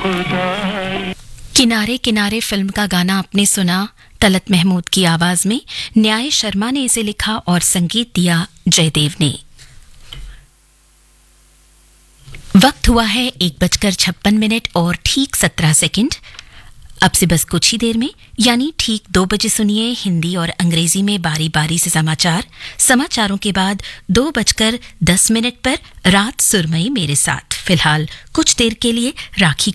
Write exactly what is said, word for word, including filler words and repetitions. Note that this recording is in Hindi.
किनारे किनारे फिल्म का गाना आपने सुना तलत महमूद की आवाज में। न्याय शर्मा ने इसे लिखा और संगीत दिया जयदेव ने। वक्त हुआ है एक बजकर छप्पन मिनट और ठीक सत्रह सेकंड। अब से बस कुछ ही देर में यानी ठीक दो बजे सुनिए हिंदी और अंग्रेजी में बारी बारी से समाचार। समाचारों के बाद दो बजकर दस मिनट पर रात सुरमई मेरे साथ। फिलहाल कुछ देर के लिए राखी